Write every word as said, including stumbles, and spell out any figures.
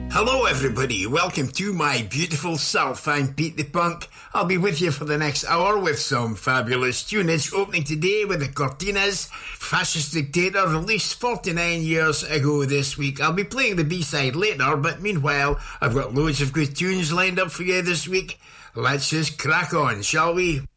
Hello everybody, welcome to my beautiful self. I'm Pete the Punk. I'll be with you for the next hour with some fabulous tunage, opening today with the Cortinas, Fascist Dictator, released forty-nine years ago this week. I'll be playing the B-side later, but meanwhile I've got loads of good tunes lined up for you this week. Let's just crack on, shall we?